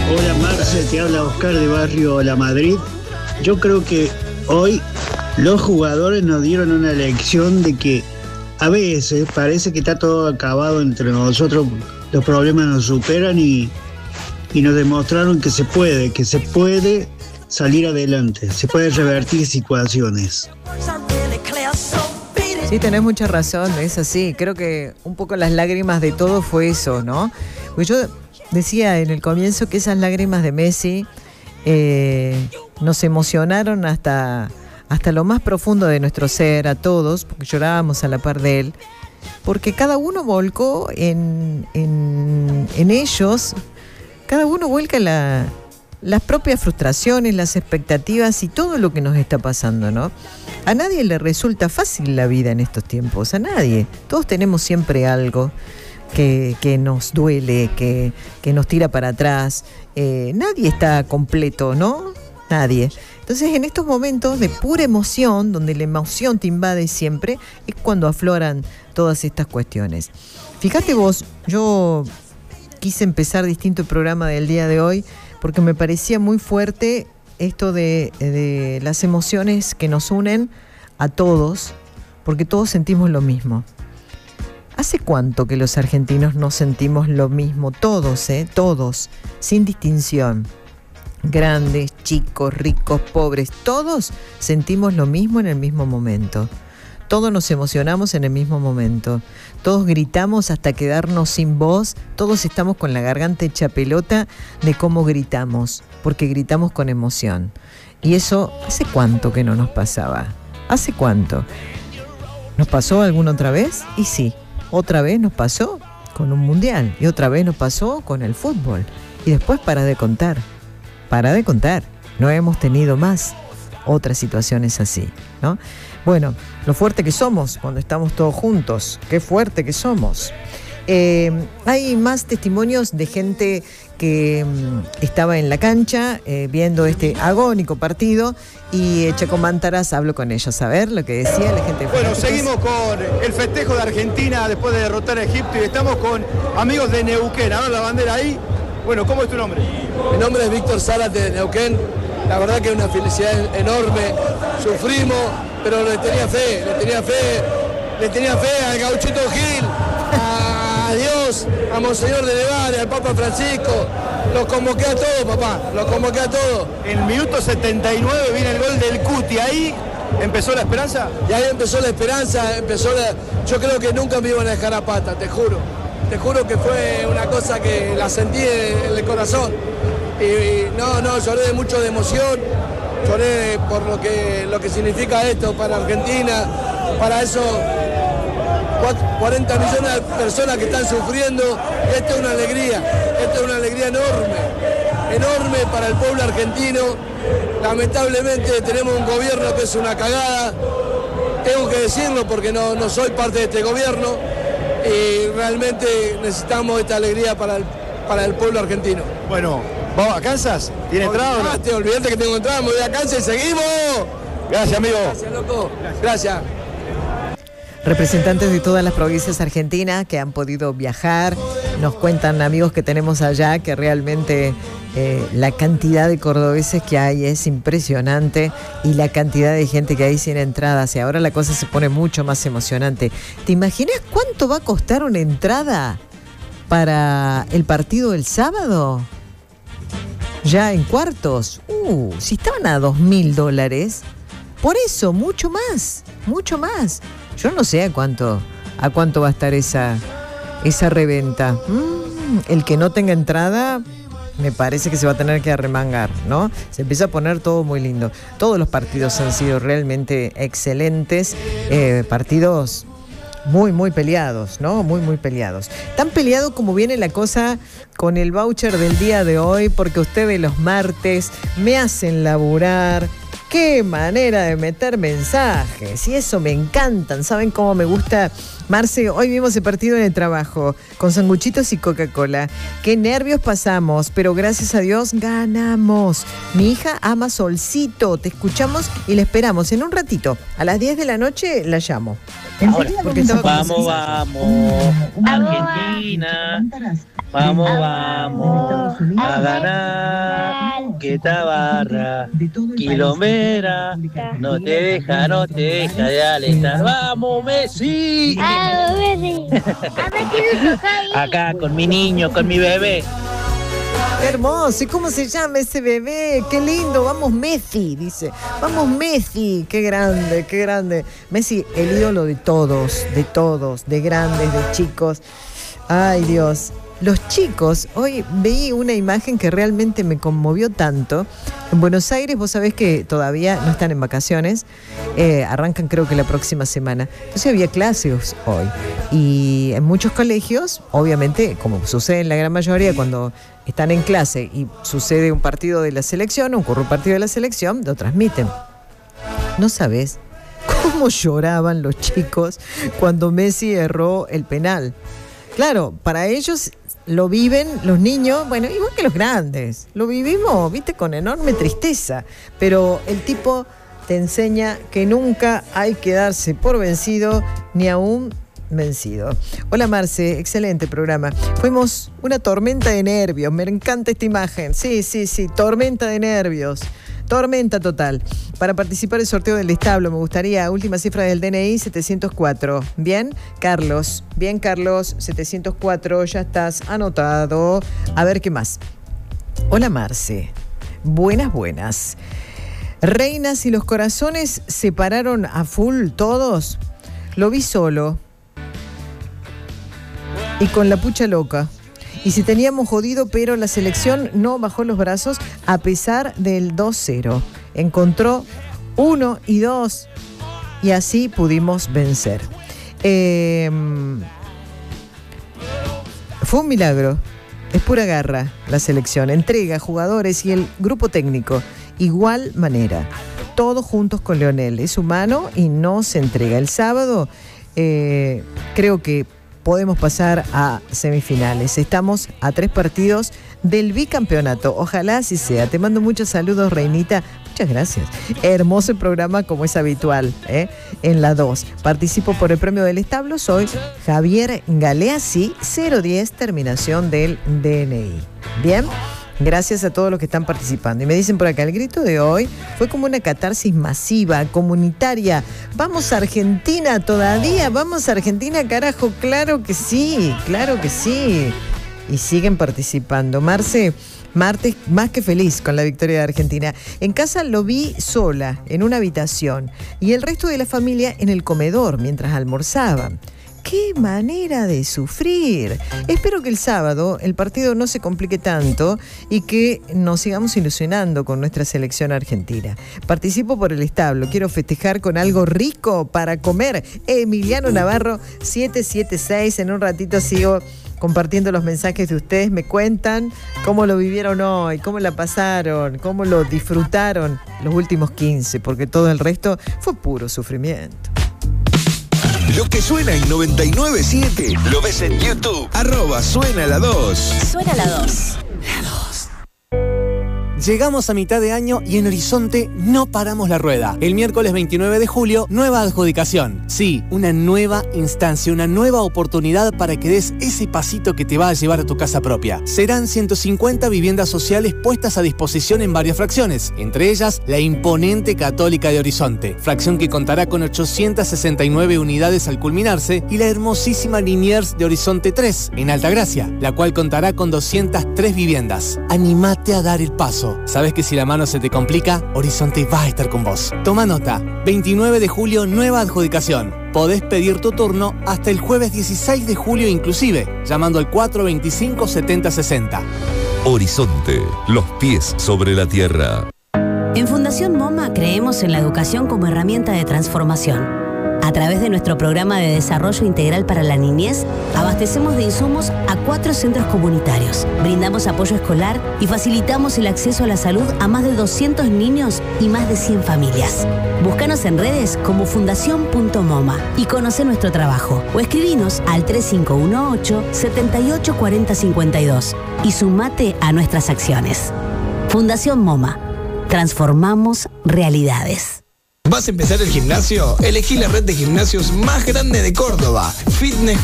Hola Marce, te habla Oscar de Barrio La Madrid. Yo creo que hoy los jugadores nos dieron una lección de que a veces parece que está todo acabado entre nosotros, los problemas nos superan y nos demostraron que se puede salir adelante, se puede revertir situaciones. Sí, tenés mucha razón, es así. Creo que un poco las lágrimas de todo fue eso, ¿no? Pues yo decía en el comienzo que esas lágrimas de Messi nos emocionaron hasta lo más profundo de nuestro ser, a todos, porque llorábamos a la par de él, porque cada uno volcó en ellos, cada uno vuelca las propias frustraciones, las expectativas y todo lo que nos está pasando, ¿no? A nadie le resulta fácil la vida en estos tiempos, a nadie. Todos tenemos siempre algo que nos duele, que nos tira para atrás. Nadie está completo, ¿no? Nadie. Entonces, en estos momentos de pura emoción, donde la emoción te invade siempre, es cuando afloran todas estas cuestiones. Fíjate vos, yo quise empezar distinto el programa del día de hoy porque me parecía muy fuerte esto de las emociones que nos unen a todos, porque todos sentimos lo mismo. ¿Hace cuánto que los argentinos no sentimos lo mismo? Todos, todos, sin distinción. Grandes, chicos, ricos, pobres, todos sentimos lo mismo en el mismo momento. Todos nos emocionamos en el mismo momento. Todos gritamos hasta quedarnos sin voz. Todos estamos con la garganta hecha pelota de cómo gritamos, porque gritamos con emoción. Y eso, ¿hace cuánto que no nos pasaba? ¿Hace cuánto? ¿Nos pasó alguna otra vez? Y sí, otra vez nos pasó con un mundial. Y otra vez nos pasó con el fútbol. Y después para de contar. No hemos tenido más otras situaciones así, ¿no? Bueno, lo fuerte que somos cuando estamos todos juntos, qué fuerte que somos. Hay más testimonios de gente que estaba en la cancha viendo este agónico partido y Chaco Mántaras habló con ellos. A ver lo que decía la gente. Bueno, seguimos con el festejo de Argentina después de derrotar a Egipto y estamos con amigos de Neuquén. A ver la bandera ahí. Bueno, ¿cómo es tu nombre? Mi nombre es Víctor Zárate de Neuquén. La verdad que es una felicidad enorme. Sufrimos, pero le tenía fe al Gauchito Gil, a Dios, a Monseñor de Levare, al Papa Francisco. Los convoqué a todos, papá, los convoqué a todos. En el minuto 79 viene el gol del Cuti, ahí empezó la esperanza. Y ahí empezó la esperanza, yo creo que nunca me iban a dejar a pata, te juro. Te juro que fue una cosa que la sentí en el corazón. Y lloré mucho de emoción, lloré por lo que significa esto para Argentina, para esos 40 millones de personas que están sufriendo. Esta es una alegría enorme para el pueblo argentino. Lamentablemente tenemos un gobierno que es una cagada, tengo que decirlo porque no soy parte de este gobierno y realmente necesitamos esta alegría para el pueblo argentino. Bueno, ¿vamos a Kansas? ¿Tiene entrada o no? Olvídate que tengo entrada, me voy a Kansas y seguimos. Gracias, amigo. Gracias, loco. Gracias. Representantes de todas las provincias argentinas que han podido viajar, nos cuentan amigos que tenemos allá que realmente la cantidad de cordobeses que hay es impresionante y la cantidad de gente que hay sin entradas y ahora la cosa se pone mucho más emocionante. ¿Te imaginas cuánto va a costar una entrada para el partido del sábado? Ya en cuartos, si estaban a $2.000, por eso, mucho más. Yo no sé a cuánto va a estar esa reventa. El que no tenga entrada, me parece que se va a tener que arremangar, ¿no? Se empieza a poner todo muy lindo. Todos los partidos han sido realmente excelentes, partidos muy, muy peleados, ¿no? Muy, muy peleados. Tan peleado como viene la cosa con el voucher del día de hoy, porque ustedes los martes me hacen laburar. ¡Qué manera de meter mensajes! Y eso me encantan. ¿Saben cómo me gusta Marce, hoy vimos el partido en el trabajo, con sanguchitos y Coca-Cola. Qué nervios pasamos, pero gracias a Dios ganamos. Mi hija ama Solcito, te escuchamos y la esperamos en un ratito. A las 10 de la noche la llamo. Ahora, vamos, Argentina, vamos, a ganar, que Tabarra, Quilombera, no te deja de alentar, vamos Messi. Acá con mi niño, con mi bebé. Qué hermoso, ¿y cómo se llama ese bebé? Qué lindo, vamos Messi, dice. Vamos Messi, qué grande, qué grande. Messi, el ídolo de todos, de grandes, de chicos. Ay, Dios. Los chicos, hoy vi una imagen que realmente me conmovió tanto. En Buenos Aires, vos sabés que todavía no están en vacaciones, arrancan creo que la próxima semana. Entonces había clases hoy. Y en muchos colegios, obviamente, como sucede en la gran mayoría, cuando están en clase y sucede un partido de la selección, ocurre un partido de la selección, lo transmiten. ¿No sabés cómo lloraban los chicos cuando Messi erró el penal? Claro, para ellos lo viven los niños, bueno, igual que los grandes. Lo vivimos, viste, con enorme tristeza. Pero el tipo te enseña que nunca hay que darse por vencido, ni aún vencido. Hola Marce, excelente programa. Fuimos una tormenta de nervios, me encanta esta imagen. Sí, tormenta de nervios. Tormenta total. Para participar del sorteo del establo me gustaría, última cifra del DNI, 704. ¿Bien? Carlos. Bien, Carlos, 704, ya estás anotado. A ver, ¿qué más? Hola, Marce. Buenas. Reinas y los corazones se pararon a full todos. Lo vi solo. Y con la pucha loca. Y si teníamos jodido, pero la selección no bajó los brazos a pesar del 2-0. Encontró 1 y 2 y así pudimos vencer. Fue un milagro. Es pura garra la selección. Entrega, jugadores y el grupo técnico. Igual manera. Todos juntos con Leonel. Es humano y no se entrega. El sábado creo que podemos pasar a semifinales. Estamos a 3 partidos del bicampeonato. Ojalá así sea. Te mando muchos saludos, Reinita. Muchas gracias. Hermoso el programa como es habitual, en la 2. Participo por el premio del establo. Soy Javier Galeazzi, 010, terminación del DNI. Bien. Gracias a todos los que están participando. Y me dicen por acá, el grito de hoy fue como una catarsis masiva, comunitaria. ¡Vamos a Argentina todavía! ¡Vamos a Argentina, carajo! ¡Claro que sí! ¡Claro que sí! Y siguen participando. Marce, más que feliz con la victoria de Argentina. En casa lo vi sola, en una habitación. Y el resto de la familia en el comedor, mientras almorzaban. ¡Qué manera de sufrir! Espero que el sábado el partido no se complique tanto y que nos sigamos ilusionando con nuestra selección argentina. Participo por el establo. Quiero festejar con algo rico para comer. Emiliano Navarro, 776. En un ratito sigo compartiendo los mensajes de ustedes. Me cuentan cómo lo vivieron hoy, cómo la pasaron, cómo lo disfrutaron los últimos 15, porque todo el resto fue puro sufrimiento. Lo que suena en 99.7 lo ves en YouTube. @suena la 2. Suena la 2. Llegamos a mitad de año y en Horizonte no paramos la rueda. El miércoles 29 de julio, nueva adjudicación. Sí, una nueva instancia, una nueva oportunidad para que des ese pasito que te va a llevar a tu casa propia. Serán 150 viviendas sociales puestas a disposición en varias fracciones, entre ellas la imponente Católica de Horizonte, fracción que contará con 869 unidades al culminarse, y la hermosísima Liniers de Horizonte 3, en Altagracia, la cual contará con 203 viviendas. Animate a dar el paso. Sabes que si la mano se te complica, Horizonte va a estar con vos. Toma nota, 29 de julio, nueva adjudicación. Podés pedir tu turno hasta el jueves 16 de julio inclusive, llamando al 425-7060. Horizonte, los pies sobre la tierra. En Fundación MoMA creemos en la educación como herramienta de transformación. A través de nuestro programa de desarrollo integral para la niñez, abastecemos de insumos a 4 centros comunitarios. Brindamos apoyo escolar y facilitamos el acceso a la salud a más de 200 niños y más de 100 familias. Búscanos en redes como fundación.moma y conoce nuestro trabajo. O escribinos al 3518-784052 y sumate a nuestras acciones. Fundación MoMA. Transformamos realidades. ¿Vas a empezar el gimnasio? Elegí la red de gimnasios más grande de Córdoba. Fitness